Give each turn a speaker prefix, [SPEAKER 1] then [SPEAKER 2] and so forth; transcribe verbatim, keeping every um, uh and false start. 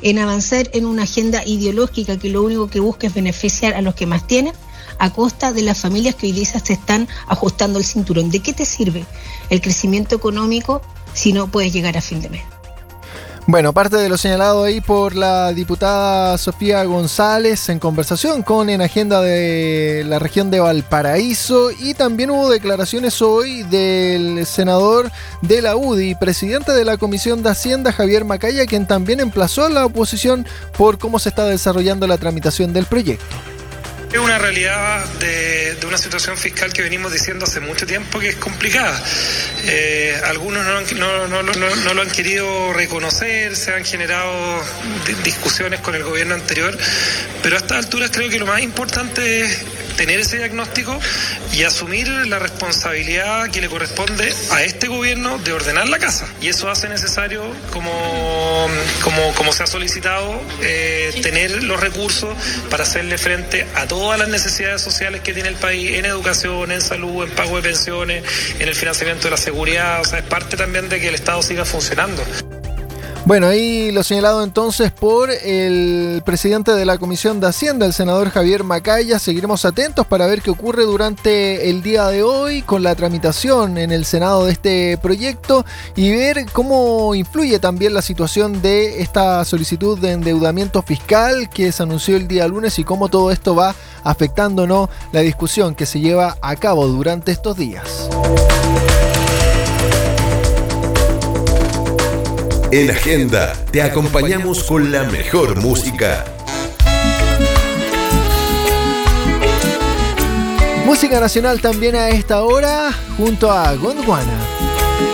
[SPEAKER 1] en avanzar en una agenda ideológica que lo único que busca es beneficiar a los que más tienen, a costa de las familias que hoy día se están ajustando el cinturón. ¿De qué te sirve el crecimiento económico si no puedes llegar a fin de mes?
[SPEAKER 2] Bueno, parte de lo señalado ahí por la diputada Sofía González en conversación con En Agenda de la región de Valparaíso, y también hubo declaraciones hoy del senador de la U D I, presidente de la Comisión de Hacienda, Javier Macaya, quien también emplazó a la oposición por cómo se está desarrollando la tramitación del proyecto.
[SPEAKER 3] Es una realidad de, de una situación fiscal que venimos diciendo hace mucho tiempo que es complicada. Eh, algunos no, no, no, no, no lo han querido reconocer, se han generado discusiones con el gobierno anterior, pero a estas alturas creo que lo más importante es tener ese diagnóstico y asumir la responsabilidad que le corresponde a este gobierno de ordenar la casa. Y eso hace necesario, como, como, como se ha solicitado, eh, tener los recursos para hacerle frente a todas las necesidades sociales que tiene el país, en educación, en salud, en pago de pensiones, en el financiamiento de la seguridad. O sea, es parte también de que el Estado siga funcionando.
[SPEAKER 2] Bueno, ahí lo señalado entonces por el presidente de la Comisión de Hacienda, el senador Javier Macaya. Seguiremos atentos para ver qué ocurre durante el día de hoy con la tramitación en el Senado de este proyecto y ver cómo influye también la situación de esta solicitud de endeudamiento fiscal que se anunció el día lunes y cómo todo esto va afectando, ¿no?, la discusión que se lleva a cabo durante estos días.
[SPEAKER 4] En Agenda te acompañamos con la mejor música.
[SPEAKER 2] Música nacional también a esta hora junto a Gondwana.